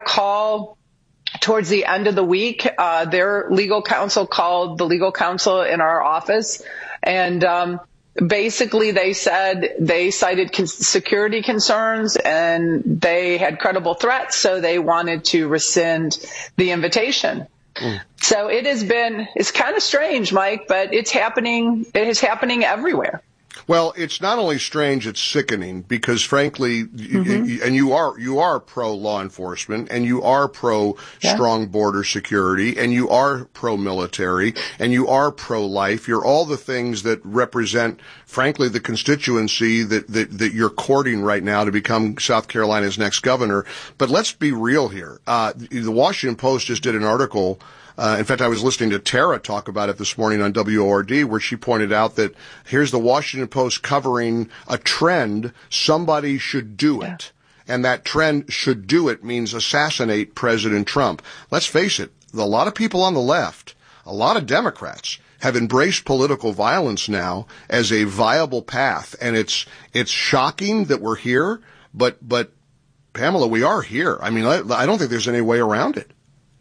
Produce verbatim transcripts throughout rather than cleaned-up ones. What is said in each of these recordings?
call towards the end of the week. Uh, their legal counsel called the legal counsel in our office, and um, basically they said they cited con- security concerns and they had credible threats, so they wanted to rescind the invitation. Mm. So it has been, it's kind of strange, Mike, but it's happening, it is happening everywhere. Well, it's not only strange, it's sickening because, frankly, mm-hmm. y- and you are you are pro law enforcement, and you are pro yeah. strong border security, and you are pro military, and you are pro life. You're all the things that represent, frankly, the constituency that, that that you're courting right now to become South Carolina's next governor. But let's be real here. Uh, the Washington Post just did an article. Uh, in fact, I was listening to Tara talk about it this morning on W O R D, where she pointed out that here's the Washington Post covering a trend, somebody should do it. Yeah. And that trend, should do it, means assassinate President Trump. Let's face it, a lot of people on the left, a lot of Democrats, have embraced political violence now as a viable path. And it's it's shocking that we're here, but, but Pamela, we are here. I mean, I, I don't think there's any way around it.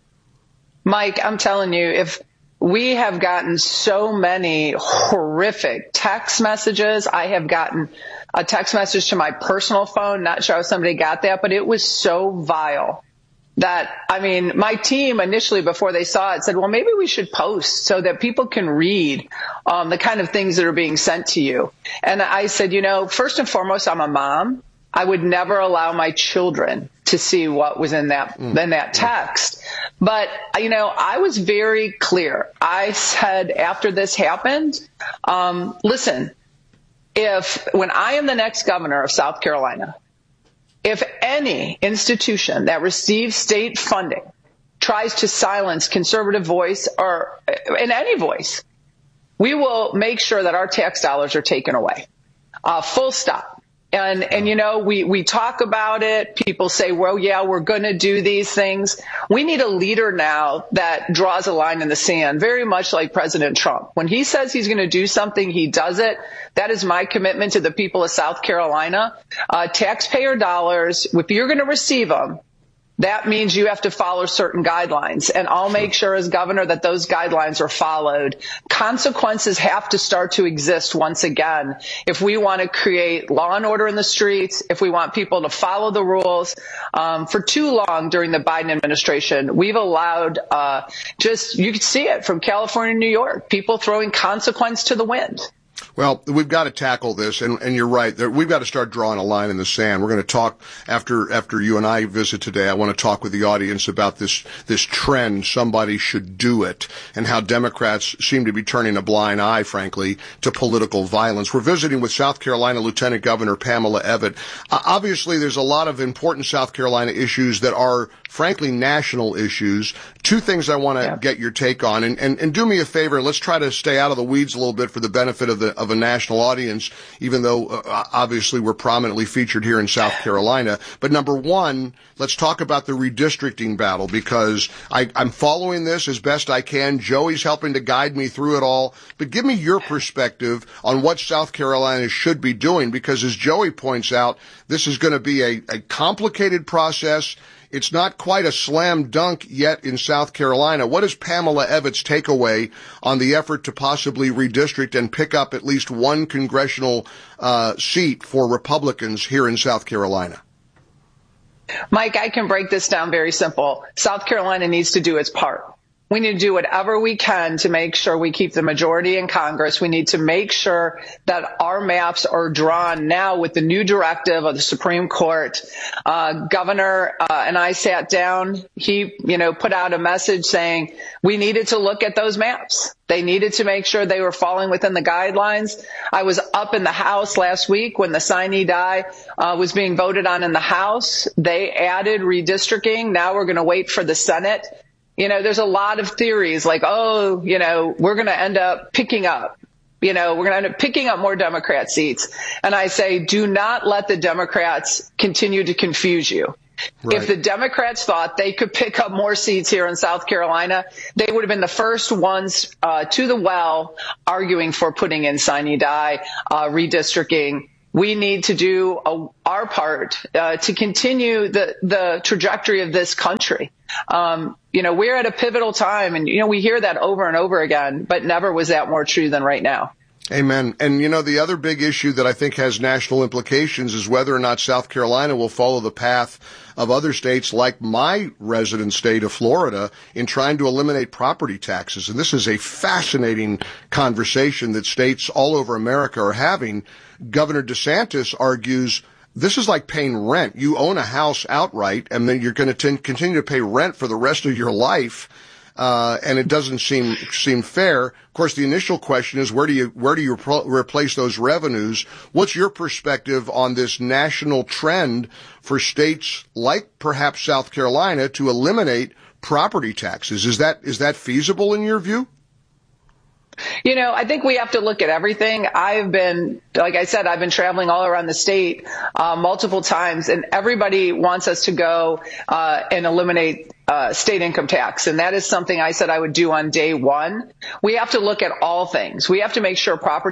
Mike, I'm telling you, if we have gotten so many horrific text messages, I have gotten a text message to my personal phone, not sure how somebody got that, but it was so vile that, I mean, my team initially, before they saw it, said, well, maybe we should post so that people can read um, the kind of things that are being sent to you. And I said, you know, first and foremost, I'm a mom. I would never allow my children to see what was in that mm. in that text. But, you know, I was very clear. I said after this happened, um, listen, if when I am the next governor of South Carolina, if any institution that receives state funding tries to silence conservative voice or in any voice, we will make sure that our tax dollars are taken away. Uh, full stop. And, and, you know, we, we talk about it. People say, well, yeah, we're going to do these things. We need a leader now that draws a line in the sand, very much like President Trump. When he says he's going to do something, he does it. That is my commitment to the people of South Carolina. Uh, taxpayer dollars, if you're going to receive them, that means you have to follow certain guidelines, and I'll make sure as governor that those guidelines are followed. Consequences have to start to exist once again if we want to create law and order in the streets, if we want people to follow the rules. Um, for too long during the Biden administration, we've allowed uh, just, you can see it from California and New York, people throwing consequence to the wind. Well, we've got to tackle this, and, and you're right. We've got to start drawing a line in the sand. We're going to talk after after you and I visit today. I want to talk with the audience about this this trend, somebody should do it, and how Democrats seem to be turning a blind eye, frankly, to political violence. We're visiting with South Carolina Lieutenant Governor Pamela Evette. Uh, obviously, there's a lot of important South Carolina issues that are, frankly, national issues. Two things I want to yeah. get your take on, and, and, and do me a favor. Let's try to stay out of the weeds a little bit for the benefit of the of a national audience, even though uh, obviously we're prominently featured here in South Carolina. But number one, let's talk about the redistricting battle, because I, I'm following this as best I can. Joey's helping to guide me through it all. But give me your perspective on what South Carolina should be doing, because as Joey points out, this is going to be a, a complicated process. It's not quite a slam dunk yet in South Carolina. What is Pamela Evette's takeaway on the effort to possibly redistrict and pick up at least one congressional uh, seat for Republicans here in South Carolina? Mike, I can break this down very simple. South Carolina needs to do its part. We need to do whatever we can to make sure we keep the majority in Congress. We need to make sure that our maps are drawn now with the new directive of the Supreme Court. Uh, Governor uh, and I sat down. He, you know, put out a message saying we needed to look at those maps. They needed to make sure they were falling within the guidelines. I was up in the House last week when the sine die uh, was being voted on in the House. They added redistricting. Now we're going to wait for the Senate. You know, there's a lot of theories like, oh, you know, we're going to end up picking up, you know, we're going to end up picking up more Democrat seats. And I say, do not let the Democrats continue to confuse you. Right. If the Democrats thought they could pick up more seats here in South Carolina, they would have been the first ones uh, to the well arguing for putting in sine die, uh, redistricting. we need to do a, our part uh, to continue the, the trajectory of this country. Um, you know, we're at a pivotal time, and, you know, we hear that over and over again, but never was that more true than right now. Amen. And, you know, the other big issue that I think has national implications is whether or not South Carolina will follow the path of other states like my resident state of Florida in trying to eliminate property taxes. And this is a fascinating conversation that states all over America are having. Governor DeSantis argues this is like paying rent. You own a house outright, and then you're going to continue to pay rent for the rest of your life. Uh, and it doesn't seem seem fair. Of course, the initial question is where do you where do you pro- replace those revenues? What's your perspective on this national trend for states like perhaps South Carolina to eliminate property taxes? Is that is that feasible in your view? You know, I think we have to look at everything. I've been, like I said, I've been traveling all around the state uh, multiple times, and everybody wants us to go uh, and eliminate uh, state income tax. And that is something I said I would do on day one. We have to look at all things. We have to make sure property,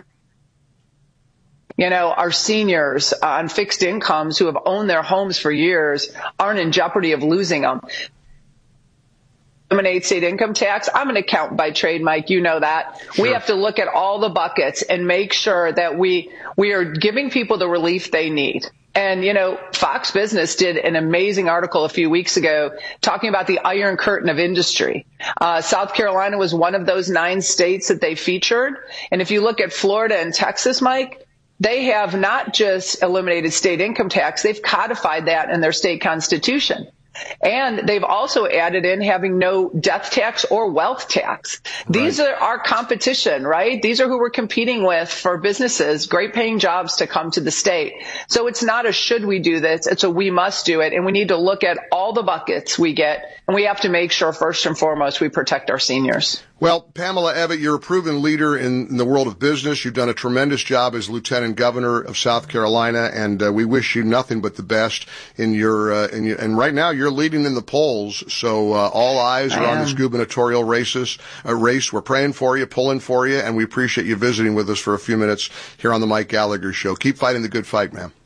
you know, our seniors on fixed incomes who have owned their homes for years aren't in jeopardy of losing them. Eliminate state income tax. I'm an accountant by trade, Mike. You know that. Sure. We have to look at all the buckets and make sure that we we are giving people the relief they need. And, you know, Fox Business did an amazing article a few weeks ago talking about the Iron Curtain of industry. Uh, South Carolina was one of those nine states that they featured. And if you look at Florida and Texas, Mike, they have not just eliminated state income tax, they've codified that in their state constitution. And they've also added in having no death tax or wealth tax. These right. are our competition, right? These are who we're competing with for businesses, great paying jobs to come to the state. So it's not a should we do this, it's a we must do it. And we need to look at all the buckets we get, and we have to make sure first and foremost we protect our seniors. Well, Pamela Evette, you're a proven leader in, in the world of business. You've done a tremendous job as Lieutenant Governor of South Carolina, and uh, we wish you nothing but the best in your, uh, in your, and right now you're leading in the polls. So, uh, all eyes are on this gubernatorial races, uh, race. We're praying for you, pulling for you, and we appreciate you visiting with us for a few minutes here on the Mike Gallagher Show. Keep fighting the good fight, ma'am.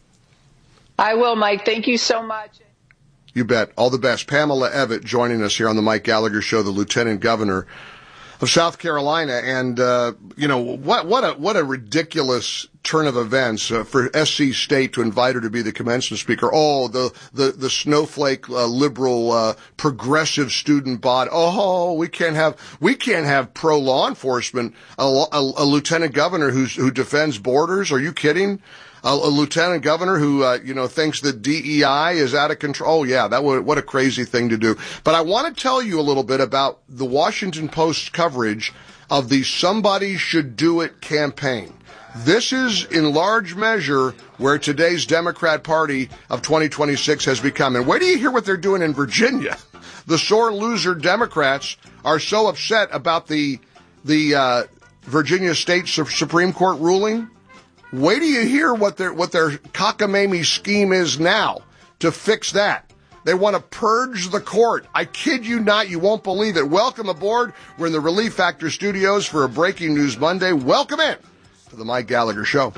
I will, Mike. Thank you so much. You bet. All the best. Pamela Evette joining us here on the Mike Gallagher Show, the Lieutenant Governor of South Carolina. And, uh, you know, what, what a, what a ridiculous turn of events uh, for S C State to invite her to be the commencement speaker. Oh, the, the, the snowflake, uh, liberal, uh, progressive student body. Oh, we can't have, we can't have pro law enforcement, a, a, a lieutenant governor who's, who defends borders. Are you kidding? A, a lieutenant governor who, uh, you know, thinks that D E I is out of control. Oh, yeah, that would, what a crazy thing to do. But I want to tell you a little bit about the Washington Post coverage of the Somebody Should Do It campaign. This is in large measure where today's Democrat Party of twenty twenty-six has become. And wait till you hear what they're doing in Virginia. The sore loser Democrats are so upset about the, the, uh, Virginia State Supreme Court ruling. Wait till you hear what their what their cockamamie scheme is now to fix that. They want to purge the court. I kid you not, you won't believe it. Welcome aboard. We're in the Relief Factor studios for a Breaking News Monday. Welcome in to the Mike Gallagher Show.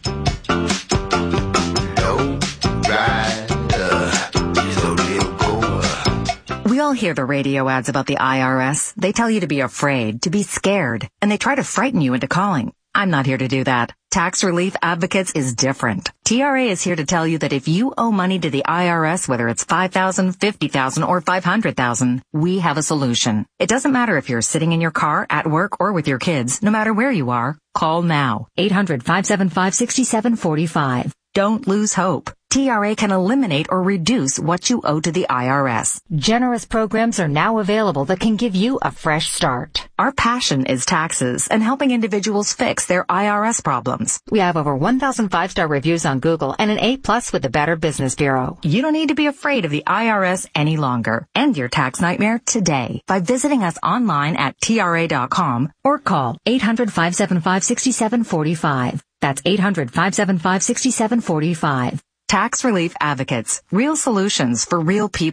We all hear the radio ads about the I R S. They tell you to be afraid, to be scared, and they try to frighten you into calling. I'm not here to do that. Tax Relief Advocates is different. T R A is here to tell you that if you owe money to the I R S, whether it's five thousand dollars, fifty thousand dollars, or five hundred thousand dollars, we have a solution. It doesn't matter if you're sitting in your car, at work, or with your kids. No matter where you are, call now. eight hundred, five seven five, six seven four five. Don't lose hope. T R A can eliminate or reduce what you owe to the I R S. Generous programs are now available that can give you a fresh start. Our passion is taxes and helping individuals fix their I R S problems. We have over one thousand five-star reviews on Google and an A plus with the Better Business Bureau. You don't need to be afraid of the I R S any longer. End your tax nightmare today by visiting us online at T R A dot com or call eight hundred, five seven five, six seven four five. That's eight hundred, five seven five, six seven four five. Tax Relief Advocates. Real solutions for real people.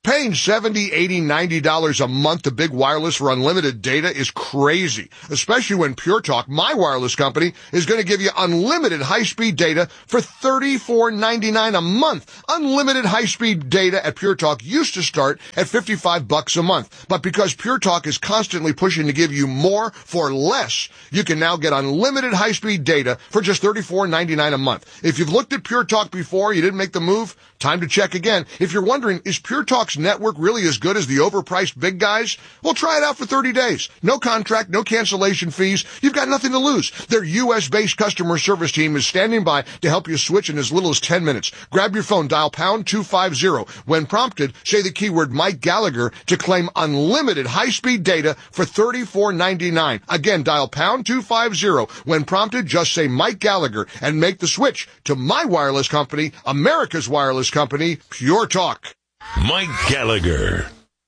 Paying seventy, eighty, ninety dollars a month to Big Wireless for unlimited data is crazy, especially when Pure Talk, my wireless company, is going to give you unlimited high-speed data for thirty-four ninety-nine a month. Unlimited high-speed data at Pure Talk used to start at fifty-five bucks a month, but because Pure Talk is constantly pushing to give you more for less, you can now get unlimited high-speed data for just thirty-four ninety-nine a month. If you've looked at Pure Talk before, you didn't make the move, time to check again. If you're wondering, is Pure Talk's network really as good as the overpriced big guys? Well, try it out for thirty days. No contract, no cancellation fees. You've got nothing to lose. Their U S-based customer service team is standing by to help you switch in as little as ten minutes. Grab your phone, dial pound two fifty. When prompted, say the keyword Mike Gallagher to claim unlimited high-speed data for thirty-four ninety-nine. Again, dial pound two fifty. When prompted, just say Mike Gallagher and make the switch to my wireless company, America's wireless company, Pure Talk. Mike Gallagher.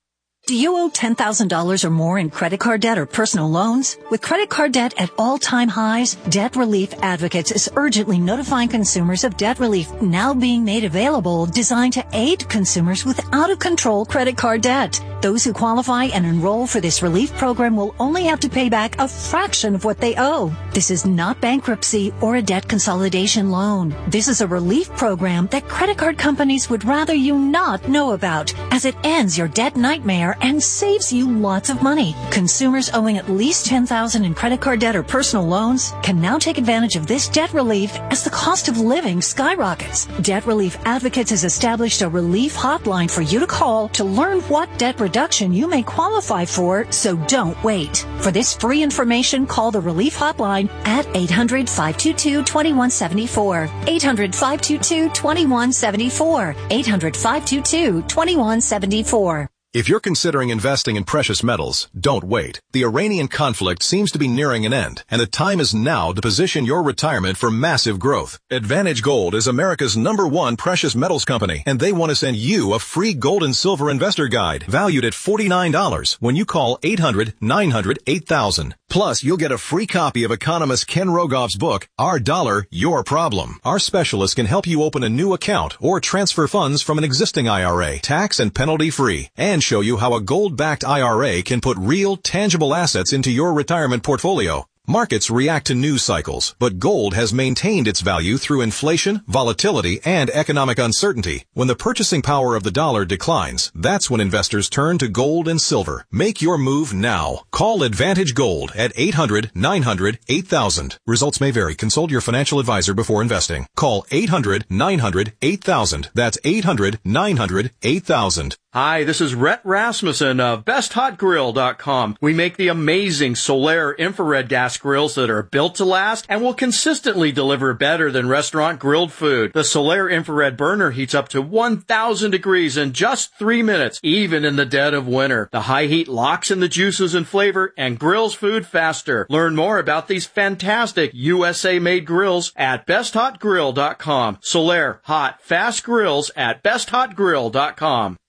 Do you owe ten thousand dollars or more in credit card debt or personal loans? With credit card debt at all-time highs, Debt Relief Advocates is urgently notifying consumers of debt relief now being made available, designed to aid consumers with out-of-control credit card debt. Those who qualify and enroll for this relief program will only have to pay back a fraction of what they owe. This is not bankruptcy or a debt consolidation loan. This is a relief program that credit card companies would rather you not know about, as it ends your debt nightmare and saves you lots of money. Consumers owing at least ten thousand dollars in credit card debt or personal loans can now take advantage of this debt relief as the cost of living skyrockets. Debt Relief Advocates has established a relief hotline for you to call to learn what debt reduction you may qualify for, so don't wait. For this free information, call the relief hotline at eight hundred, five two two, two one seven four. eight hundred, five two two, two one seven four. eight hundred, five two two, two one seven four. If you're considering investing in precious metals, don't wait. The Iranian conflict seems to be nearing an end, and the time is now to position your retirement for massive growth. Advantage Gold is America's number one precious metals company, and they want to send you a free gold and silver investor guide valued at forty-nine dollars when you call eight hundred, nine hundred, eight thousand. Plus, you'll get a free copy of economist Ken Rogoff's book, Our Dollar, Your Problem. Our specialist can help you open a new account or transfer funds from an existing I R A, tax and penalty free, and show you how a gold-backed I R A can put real, tangible assets into your retirement portfolio. Markets react to news cycles, but gold has maintained its value through inflation, volatility, and economic uncertainty. When the purchasing power of the dollar declines, that's when investors turn to gold and silver. Make your move now. Call Advantage Gold at eight hundred, nine hundred, eight thousand. Results may vary. Consult your financial advisor before investing. Call eight hundred, nine hundred, eight thousand. That's eight hundred, nine hundred, eight thousand. Hi, this is Rhett Rasmussen of best hot grill dot com. We make the amazing Solaire infrared gas grills that are built to last and will consistently deliver better than restaurant grilled food. The Solaire infrared burner heats up to one thousand degrees in just three minutes, even in the dead of winter. The high heat locks in the juices and flavor and grills food faster. Learn more about these fantastic U S A-made grills at best hot grill dot com. Solaire hot, fast grills at best hot grill dot com.